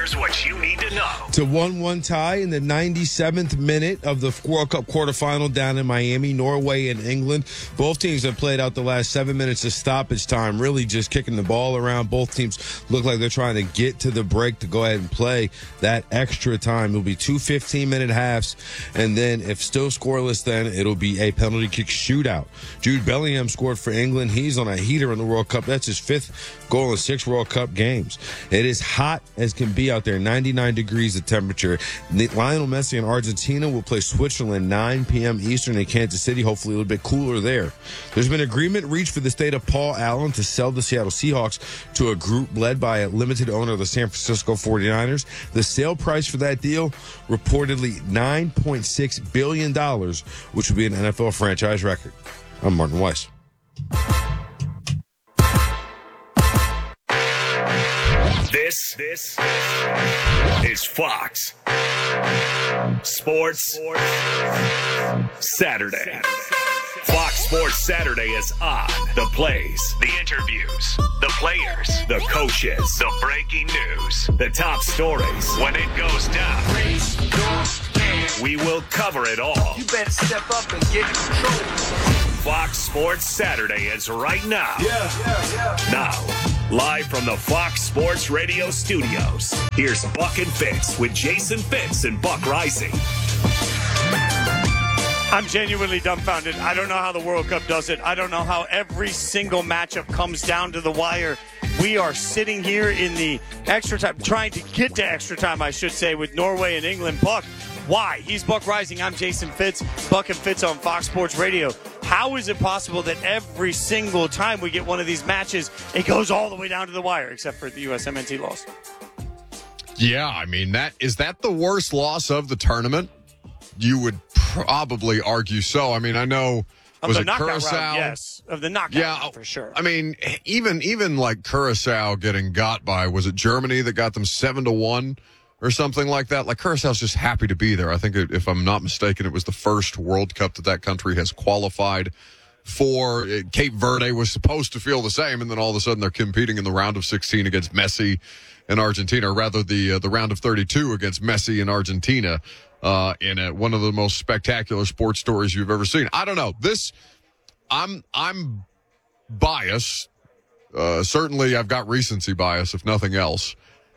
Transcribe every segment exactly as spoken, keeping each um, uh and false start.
Here's what you need to know. It's a one one tie in the ninety-seventh minute of the World Cup quarterfinal down in Miami. Norway and England. Both teams have played out the last seven minutes of stoppage time, really just kicking the ball around. Both teams look like they're trying to get to the break to go ahead and play that extra time. It'll be two fifteen-minute halves, and then if still scoreless, then it'll be a penalty kick shootout. Jude Bellingham scored for England. He's on a heater in the World Cup. That's his fifth goal in six World Cup games. It is hot as can be out there, ninety-nine degrees of temperature. Lionel Messi and Argentina will play Switzerland nine p.m. Eastern in Kansas City, hopefully a little bit cooler there. There's been agreement reached for the state of Paul Allen to sell the Seattle Seahawks to a group led by a limited owner of the San Francisco forty-niners. The sale price for that deal, reportedly nine point six billion dollars, which would be an N F L franchise record. I'm Martin Weiss. This, this is Fox Sports Saturday. Fox Sports Saturday is on. The plays, the interviews, the players, the coaches, the breaking news, the top stories. When it goes down, we will cover it all. You better step up and get in control. Fox Sports Saturday is right now. Yeah, yeah, yeah. Now, live from the Fox Sports Radio studios, here's Buck and Fitz with Jason Fitz and Buck Rising. I'm genuinely dumbfounded. I don't know how the World Cup does it. I don't know how every single matchup comes down to the wire. We are sitting here in the extra time, trying to get to extra time, I should say, with Norway and England. Buck, why? He's Buck Rising. I'm Jason Fitz. Buck and Fitz on Fox Sports Radio. How is it possible that every single time we get one of these matches, it goes all the way down to the wire, except for the U S M N T loss? Yeah, I mean, that is that the worst loss of the tournament? You would probably argue so. I mean, I know of was the it knockout Curacao? round, yes, of the knockout yeah, round, for sure. I mean, even even like Curacao getting got by, was it Germany that got them seven to one or something like that? Like, Curaçao's just happy to be there. I think, it, if I'm not mistaken, it was the first World Cup that that country has qualified for. Cape Verde was supposed to feel the same, and then all of a sudden they're competing in the round of sixteen against Messi and Argentina, or rather the uh, the round of thirty-two against Messi and Argentina. Uh, in a, one of the most spectacular sports stories you've ever seen. I don't know. This, I'm I'm biased. Uh, certainly, I've got recency bias, if nothing else.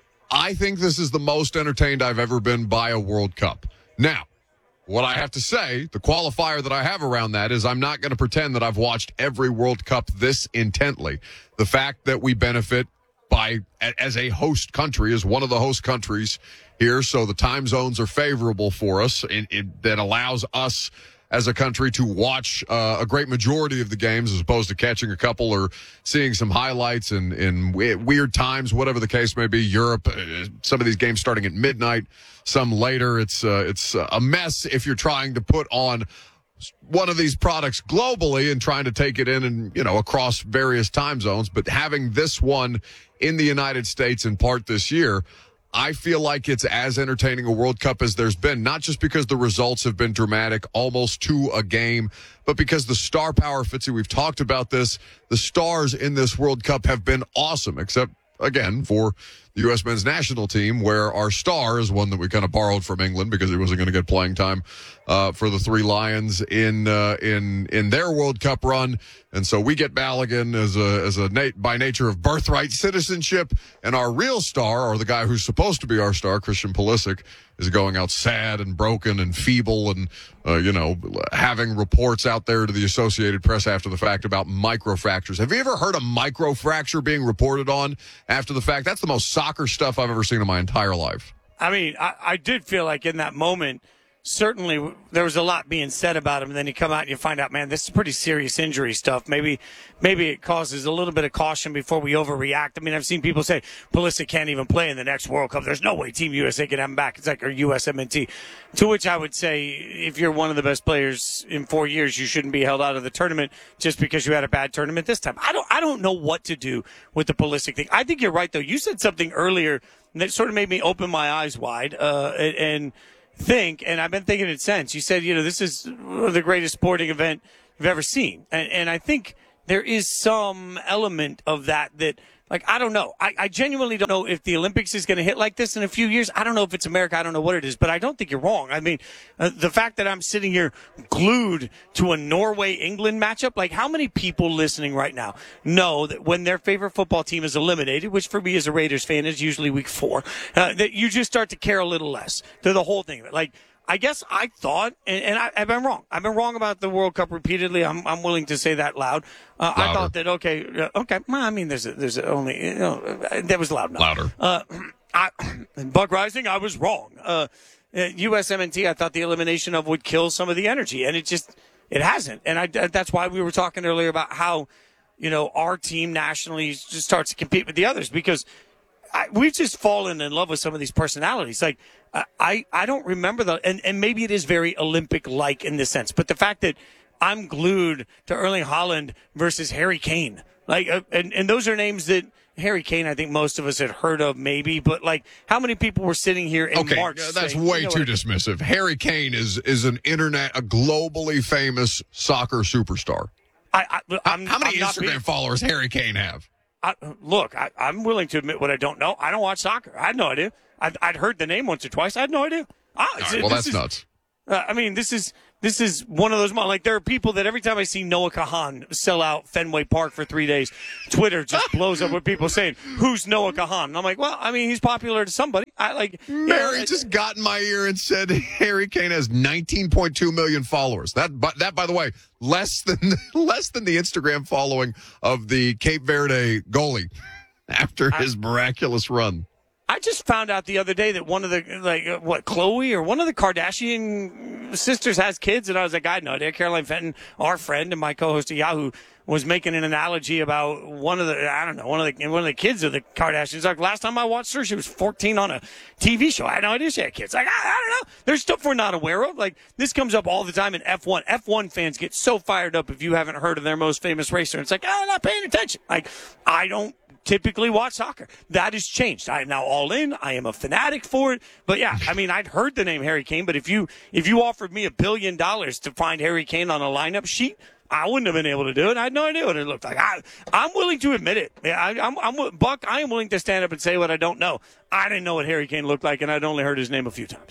I think this is the most entertained I've ever been by a World Cup. Now, what I have to say, the qualifier that I have around that is I'm not going to pretend that I've watched every World Cup this intently. The fact that we benefit by as a host country, as one of the host countries here, so the time zones are favorable for us. It, it, that allows us as a country to watch uh, a great majority of the games as opposed to catching a couple or seeing some highlights in, in weird times, whatever the case may be. Europe, uh, some of these games starting at midnight, some later. It's uh, it's a mess if you're trying to put on one of these products globally and trying to take it in and, you know, across various time zones. But having this one in the United States in part this year, I feel like it's as entertaining a World Cup as there's been, not just because the results have been dramatic, almost to a game, but because the star power, Fitzy, we've talked about this, the stars in this World Cup have been awesome, except, again, for the U S men's national team, where our star is one that we kind of borrowed from England because he wasn't going to get playing time uh, for the Three Lions in uh, in in their World Cup run. And so we get Balogun as a as a nat- by nature of birthright citizenship, and our real star, or the guy who's supposed to be our star, Christian Pulisic, is going out sad and broken and feeble, and uh, you know, having reports out there to the Associated Press after the fact about microfractures. Have you ever heard a microfracture being reported on after the fact? That's the most soccer stuff I've ever seen in my entire life. I mean, I, I did feel like in that moment, certainly there was a lot being said about him, and then you come out and you find out, man, this is pretty serious injury stuff. Maybe maybe it causes a little bit of caution before we overreact. I mean, I've seen people say Pulisic can't even play in the next World Cup. There's no way Team U S A can have him back. It's like, or U S M N T. To which I would say, if you're one of the best players in four years, you shouldn't be held out of the tournament just because you had a bad tournament this time. I don't I don't know what to do with the Pulisic thing. I think you're right, though. You said something earlier that sort of made me open my eyes wide, uh, and, and think, and I've been thinking it since. You said, you know, this is the greatest sporting event you've ever seen. And, and I think there is some element of that, that Like, I don't know. I, I genuinely don't know if the Olympics is going to hit like this in a few years. I don't know if it's America. I don't know what it is, but I don't think you're wrong. I mean, uh, the fact that I'm sitting here glued to a Norway-England matchup, like how many people listening right now know that when their favorite football team is eliminated, which for me as a Raiders fan is usually week four, uh, that you just start to care a little less to the whole thing of it. Like, I guess I thought, and, and I, I've been wrong. I've been wrong about the World Cup repeatedly. I'm, I'm willing to say that loud. Uh, I thought that okay, uh, okay. Well, I mean, there's a, there's a only you know uh, that was loud enough. Louder. Uh, I, Buck Rising, I was wrong. Uh, U S M N T, I thought the elimination of would kill some of the energy, and it just it hasn't. And I, that's why we were talking earlier about how you know our team nationally just starts to compete with the others because. I, we've just fallen in love with some of these personalities. Like, uh, I, I don't remember the, and, and maybe it is very Olympic-like in this sense, but the fact that I'm glued to Erling Haaland versus Harry Kane, like, uh, and, and those are names that Harry Kane, I think most of us had heard of maybe, but like, how many people were sitting here in okay, March? Yeah, that's saying, way you know too what, dismissive. Harry Kane is, is an internet, a globally famous soccer superstar. I, I, I'm, how many I'm not Instagram being, followers Harry Kane have? I, look, I, I'm willing to admit what I don't know. I don't watch soccer. I had no idea. I'd, I'd heard the name once or twice. I had no idea. Ah, All right, well, that's is, nuts. Uh, I mean, this is this is one of those moments. Like, there are people that every time I see Noah Kahan sell out Fenway Park for three days, Twitter just blows up with people saying, "Who's Noah Kahan?" And I'm like, well, I mean, he's popular to somebody. I like. Mary yeah, just got in my ear and said Harry Kane has nineteen point two million followers. That, but that, by the way, less than less than the Instagram following of the Cape Verde goalie after his I, miraculous run. I just found out the other day that one of the, like, uh, what, Khloe or one of the Kardashian sisters has kids, and I was like, I had no idea. Caroline Fenton, our friend and my co-host of Yahoo, was making an analogy about one of the, I don't know, one of the one of the kids of the Kardashians. Like, last time I watched her, she was fourteen on a T V show. I had no idea she had kids. Like, I, I don't know. There's stuff we're not aware of. Like, this comes up all the time in F one. F one fans get so fired up if you haven't heard of their most famous racer. It's like, oh, I'm not paying attention. Like, I don't typically watch soccer. That has changed. I am now all in. I am a fanatic for it. But yeah, I mean, I'd heard the name Harry Kane, but if you if you offered me a billion dollars to find Harry Kane on a lineup sheet, I wouldn't have been able to do it. I had no idea what it looked like. I, I'm willing to admit it. Yeah, I, I'm, I'm Buck. I am willing to stand up and say what I don't know. I didn't know what Harry Kane looked like, and I'd only heard his name a few times.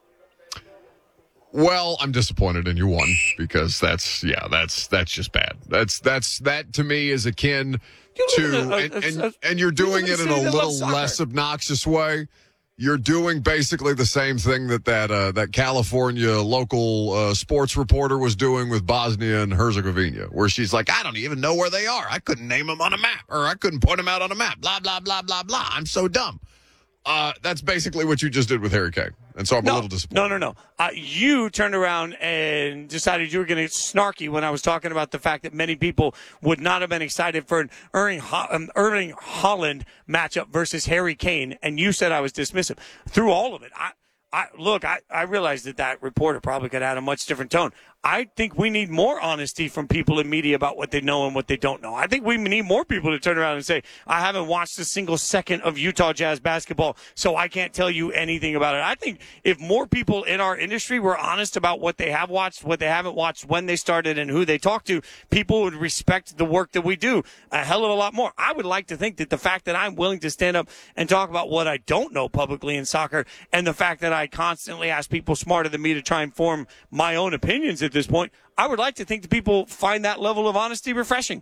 Well, I'm disappointed in you one because that's yeah, that's that's just bad. That's that's that to me is akin to a, a, and, and, a, and you're doing it in a little less obnoxious way. You're doing basically the same thing that that uh, that California local uh, sports reporter was doing with Bosnia and Herzegovina, where she's like, I don't even know where they are. I couldn't name them on a map, or I couldn't point them out on a map. Blah blah blah blah blah. I'm so dumb. Uh, that's basically what you just did with Harry Kane. And so I'm no, a little disappointed. No, no, no. Uh, you turned around and decided you were going to get snarky when I was talking about the fact that many people would not have been excited for an Erling, um, Erling Haaland matchup versus Harry Kane, and you said I was dismissive. Through all of it, I, I look, I, I realized that that reporter probably could add a much different tone. I think we need more honesty from people in media about what they know and what they don't know. I think we need more people to turn around and say, I haven't watched a single second of Utah Jazz basketball, so I can't tell you anything about it. I think if more people in our industry were honest about what they have watched, what they haven't watched, when they started, and who they talk to, people would respect the work that we do a hell of a lot more. I would like to think that the fact that I'm willing to stand up and talk about what I don't know publicly in soccer, and the fact that I constantly ask people smarter than me to try and form my own opinions at this point, I would like to think that people find that level of honesty refreshing.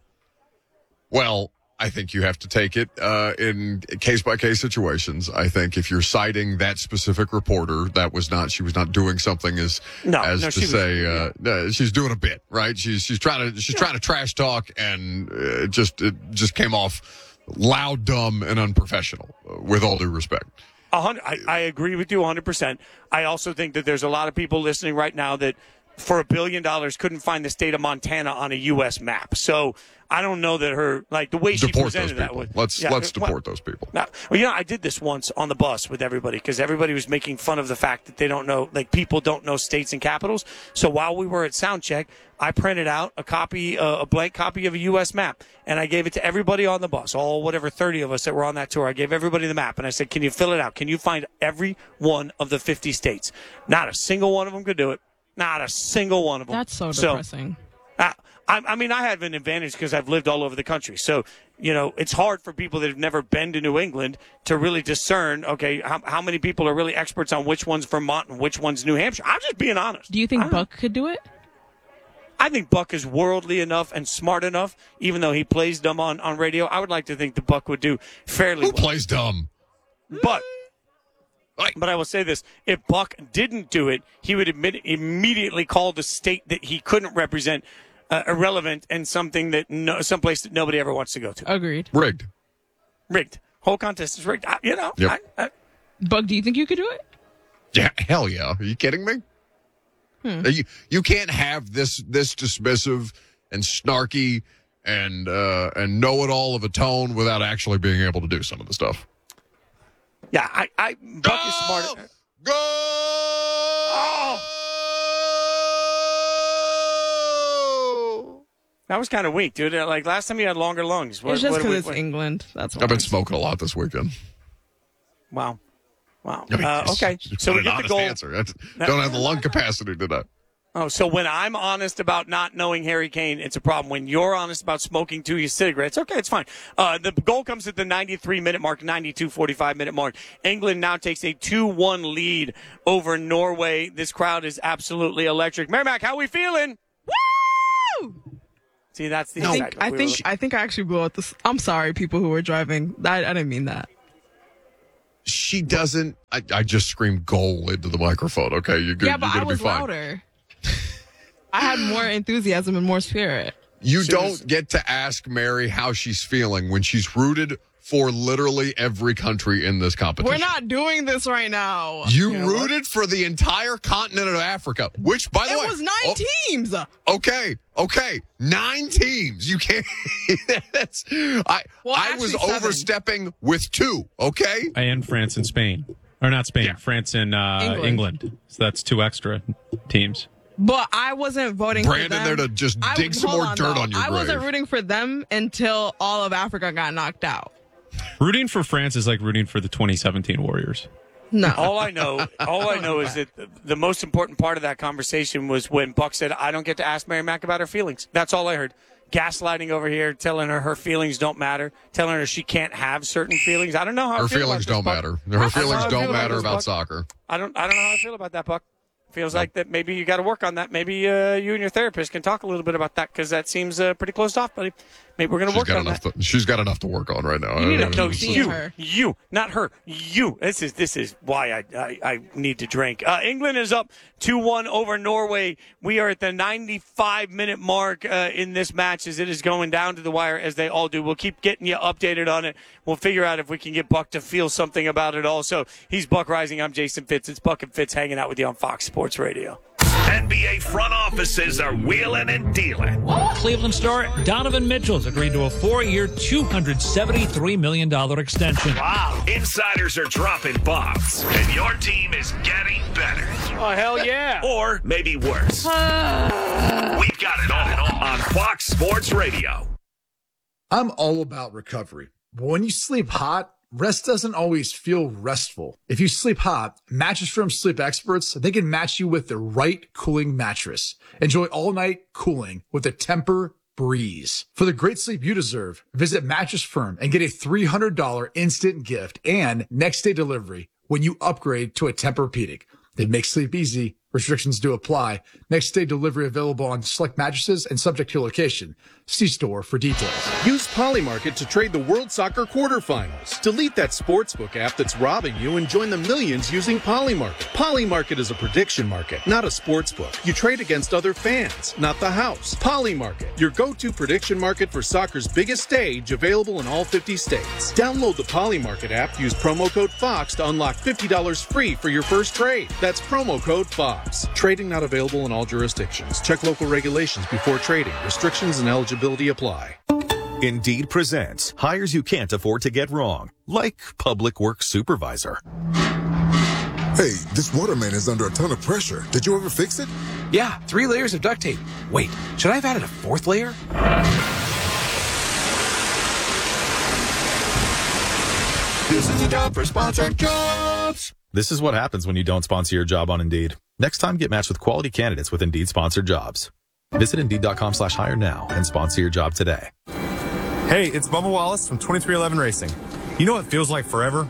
Well, I think you have to take it uh, in case-by-case situations. I think if you're citing that specific reporter, that was not, she was not doing something as, no, as no, to she say, was, uh, uh, she's doing a bit, right? She's, she's trying to, she's yeah. trying to trash talk, and uh, just, it just came off loud, dumb, and unprofessional, uh, with all due respect. I, I agree with you one hundred percent. I also think that there's a lot of people listening right now that for a billion dollars couldn't find the state of Montana on a U S map. So I don't know that her, like, the way she deport presented those that was. Let's yeah, let's well, deport those people. Now, well, you know, I did this once on the bus with everybody because everybody was making fun of the fact that they don't know, like, people don't know states and capitals. So while we were at sound check, I printed out a copy, uh, a blank copy of a U S map, and I gave it to everybody on the bus, all whatever thirty of us that were on that tour. I gave everybody the map, and I said, can you fill it out? Can you find every one of the fifty states? Not a single one of them could do it. Not a single one of them. That's so depressing. So, uh, I, I mean, I have an advantage because I've lived all over the country. So you know, it's hard for people that have never been to New England to really discern, okay, how, how many people are really experts on which one's Vermont and which one's New Hampshire. I'm just being honest. Do you think Buck could do it? I think Buck is worldly enough and smart enough, even though he plays dumb on, on radio. I would like to think the Buck would do fairly Who well. plays dumb? But, but I will say this. If Buck didn't do it, he would admit, immediately call the state that he couldn't represent uh, irrelevant and something that no, someplace that nobody ever wants to go to. Agreed. Rigged. Rigged. Whole contest is rigged. I, you know. Yep. I, I, Buck, do you think you could do it? Yeah, hell yeah. Are you kidding me? Hmm. You you can't have this this dismissive and snarky and uh, and know it all of a tone without actually being able to do some of the stuff. Yeah, I, I Buck Go! is smart. Go! Oh! That was kind of weak, dude. Like last time you had longer lungs. What, It's just what- because what- it's what- England. That's why. I've been smoking a lot this weekend. Wow. Wow. I mean, Uh, okay. it's So we an get the honest goal. answer. That's- don't have the lung capacity to that. Oh, so when I'm honest about not knowing Harry Kane, it's a problem. When you're honest about smoking two your cigarettes, okay, it's fine. Uh, the goal comes at the ninety-three minute mark, ninety-two forty-five minute mark. England now takes a two one lead over Norway. This crowd is absolutely electric. Merrimack, how we feeling? Woo! See, that's the I think excitement. I We think were- I think I actually blew out this. I'm sorry, people who were driving. I, I didn't mean that. She doesn't. I, I just screamed goal into the microphone. Okay, you're good. Yeah, but you're I gonna was be fine. louder. I had more enthusiasm and more spirit. You She don't was- get to ask Mary how she's feeling when she's rooted for literally every country in this competition. We're not doing this right now. You know rooted for the entire continent of Africa, which, by the It way, was nine oh, teams. Okay, okay, nine teams. You can't. That's. I. Well, I was actually, seven. overstepping with two. Okay. And France and Spain. Or not Spain, Yeah. France and uh, England. England. So that's two extra teams. But I wasn't voting Brandon for them. there to just I- dig some hold more dirt though. on your I wasn't grave. rooting for them until all of Africa got knocked out. Rooting for France is like rooting for the twenty seventeen Warriors. No. All I know, all I know is that the most important part of that conversation was when Buck said, "I don't get to ask Mary Mack about her feelings." That's all I heard. Gaslighting over here, telling her her feelings don't matter, telling her she can't have certain feelings. I don't know how I Her feel about feelings this, don't Buck. matter. I Her don't know feelings how I don't feel matter this, about Buck. soccer. I don't. I don't know how I feel about that, Buck. Feels like that maybe you got to work on that. Maybe uh, you and your therapist can talk a little bit about that because that seems uh, pretty closed off, buddy. Maybe we're going to She's work got on enough. that. To, she's got enough to work on right now. You need I- to No, See you, her. you, not her. You. This is this is why I I, I need to drink. Uh, England is up two one over Norway. We are at the ninety-five minute mark uh, in this match as it is going down to the wire, as they all do. We'll keep getting you updated on it. We'll figure out if we can get Buck to feel something about it also. He's Buck Rising. I'm Jason Fitz. It's Buck and Fitz hanging out with you on Fox Sports Radio. N B A front offices are wheeling and dealing. Cleveland star Donovan Mitchell's agreed to a four-year, two hundred seventy-three million dollars extension. Wow. Insiders are dropping bombs, and your team is getting better. Oh, hell yeah. Or maybe worse. We've got it all on Fox Sports Radio. I'm all about recovery, but when you sleep hot, rest doesn't always feel restful. If you sleep hot, Mattress Firm sleep experts, they can match you with the right cooling mattress. Enjoy all night cooling with the Temper Breeze. For the great sleep you deserve, visit Mattress Firm and get a three hundred dollars instant gift and next day delivery when you upgrade to a Tempur-Pedic. They make sleep easy. Restrictions do apply. Next day delivery available on select mattresses and subject to location. See store for details. Use Polymarket to trade the World Soccer quarterfinals. Delete that sportsbook app that's robbing you and join the millions using Polymarket. Polymarket is a prediction market, not a sportsbook. You trade against other fans, not the house. Polymarket, your go-to prediction market for soccer's biggest stage, available in all fifty states. Download the Polymarket app, use promo code FOX to unlock fifty dollars free for your first trade. That's promo code FOX. Trading not available in all jurisdictions. Check local regulations before trading. Restrictions and eligibility apply. Indeed presents hires you can't afford to get wrong, like public works supervisor. Hey, this waterman is under a ton of pressure. Did you ever fix it? Yeah, three layers of duct tape. Wait, should I have added a fourth layer? This is a job for sponsored jobs. This is what happens when you don't sponsor your job on Indeed. Next time, get matched with quality candidates with Indeed sponsored jobs. Visit Indeed.com slash hire now and sponsor your job today. Hey, it's Bubba Wallace from twenty-three eleven Racing. You know what feels like forever?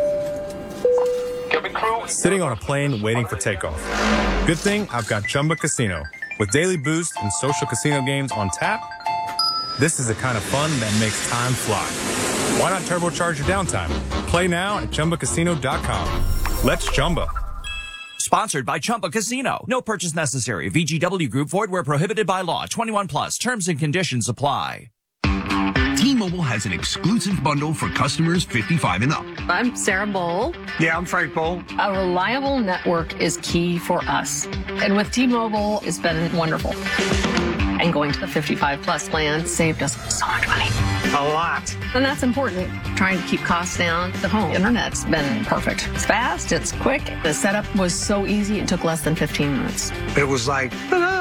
Sitting on a plane waiting for takeoff. Good thing I've got Chumba Casino. With daily boost and social casino games on tap, this is the kind of fun that makes time fly. Why not turbocharge your downtime? Play now at Chumba Casino dot com. Let's Chumba. Sponsored by Chumba Casino. No purchase necessary. V G W Group. Void where prohibited by law. twenty-one plus. Terms and conditions apply. T-Mobile has an exclusive bundle for customers fifty-five and up. I'm Sarah Bowl. Yeah, I'm Frank Bowl. A reliable network is key for us. And with T-Mobile, it's been wonderful. And going to the fifty-five plus plan saved us so much money. A lot. And that's important. Trying to keep costs down. The home internet's been perfect. It's fast, it's quick. The setup was so easy, it took less than fifteen minutes. It was like, ta-da!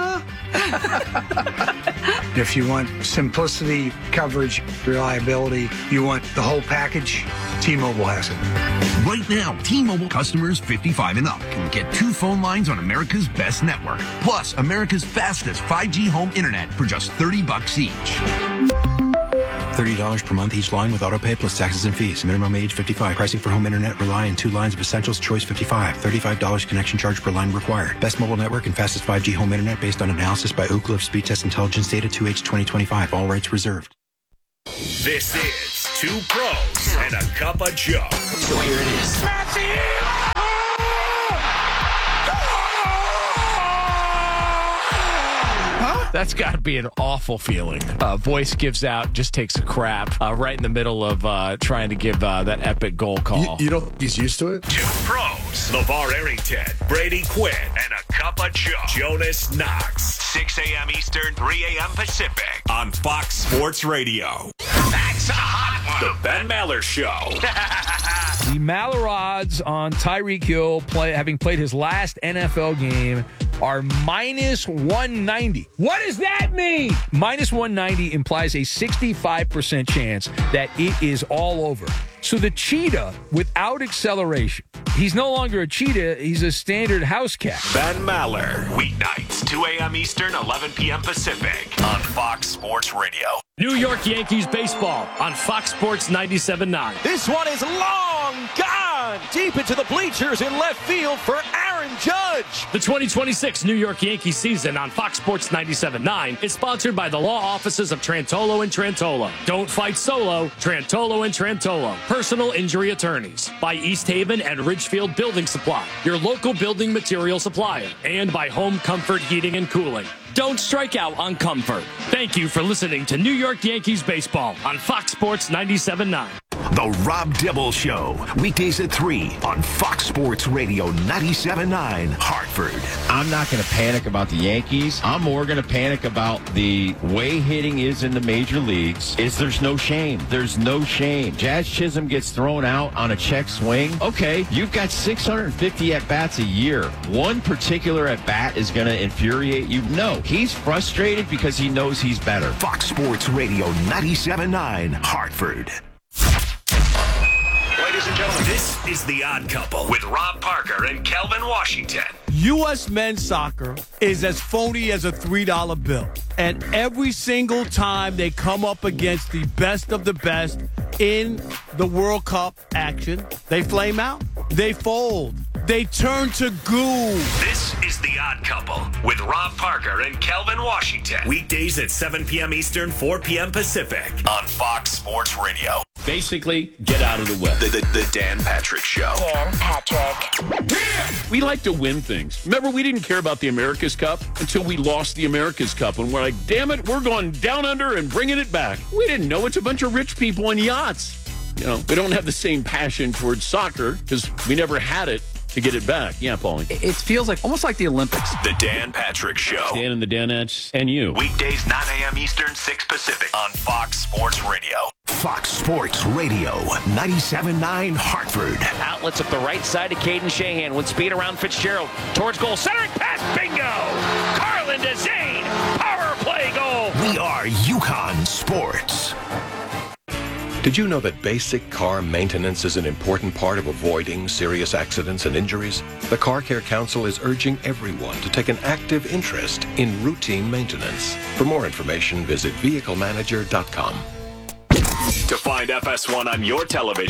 If you want simplicity, coverage, reliability, you want the whole package, T-Mobile has it. Right now, T-Mobile customers fifty-five and up can get two phone lines on America's best network, plus America's fastest five G home internet for just thirty bucks each. thirty dollars per month each line with autopay plus taxes and fees. Minimum age fifty-five. Pricing for home internet rely on two lines of Essentials Choice fifty-five. thirty-five dollars connection charge per line required. Best mobile network and fastest five G home internet based on analysis by Ookla of Speed Test Intelligence Data two H twenty twenty-five. All rights reserved. This is Two Pros and a Cup of Joe. So here it is. That's got to be an awful feeling. Uh, voice gives out, just takes a crap uh, right in the middle of uh, trying to give uh, that epic goal call. You, you don't think he's used to it? Two Pros, LeVar Arrington, Brady Quinn, and a Cup of Joe. Jonas Knox. six a.m. Eastern, three a.m. Pacific on Fox Sports Radio. That's a hot one. The Ben Maller Show. The Maller odds on Tyreek Hill play, having played his last N F L game are minus one ninety. What does that mean? Minus one ninety implies a sixty-five percent chance that it is all over. So the cheetah, without acceleration, he's no longer a cheetah, he's a standard house cat. Ben Maller, weeknights, two a.m. Eastern, eleven p.m. Pacific on Fox Sports Radio. New York Yankees baseball on Fox Sports ninety-seven point nine. This one is long gone, deep into the bleachers in left field for Aaron Judge. The twenty twenty-six New York Yankees season on Fox Sports ninety-seven point nine is sponsored by the law offices of Trantolo and Trantolo. Don't fight solo, Trantolo and Trantolo. Personal injury attorneys. By East Haven and Ridgefield Building Supply, your local building material supplier. And by Home Comfort Heating and Cooling. Don't strike out on comfort. Thank you for listening to New York Yankees baseball on Fox Sports ninety-seven point nine. The Rob Dibble Show, weekdays at three on Fox Sports Radio ninety-seven point nine, Hartford. I'm not going to panic about the Yankees. I'm more going to panic about the way hitting is in the major leagues. Is there's no shame. There's no shame. Jazz Chisholm gets thrown out on a check swing. Okay, you've got six hundred fifty at-bats a year. One particular at-bat is going to infuriate you. No, he's frustrated because he knows he's better. Fox Sports Radio ninety-seven point nine, Hartford. Ladies and gentlemen, this is The Odd Couple with Rob Parker and Kelvin Washington. U S men's soccer is as phony as a three dollar bill. And every single time they come up against the best of the best in the World Cup action, they flame out. They fold. They turn to goo. This is The Odd Couple with Rob Parker and Kelvin Washington. Weekdays at seven p.m. Eastern, four p.m. Pacific on Fox Sports Radio. Basically, get out of the way. The, the, the Dan Patrick Show. Dan Patrick. We like to win things. Remember, we didn't care about the America's Cup until we lost the America's Cup. And we're like, damn it, we're going down under and bringing it back. We didn't know it's a bunch of rich people in yachts. You know, we don't have the same passion towards soccer because we never had it to get it back. Yeah, Paulie. It feels like almost like the Olympics. The Dan Patrick Show. Dan and the Danettes and you. Weekdays, nine a.m. Eastern, six Pacific on Fox Sports Radio. Fox Sports Radio, ninety-seven point nine, Hartford. Outlets up the right side to Caden Shahan with speed around Fitzgerald. Towards goal. Centering pass. Bingo. Carlin to Zane. Power play goal. We are UConn Sports. Did you know that basic car maintenance is an important part of avoiding serious accidents and injuries? The Car Care Council is urging everyone to take an active interest in routine maintenance. For more information, visit vehicle manager dot com. To find F S one on your television,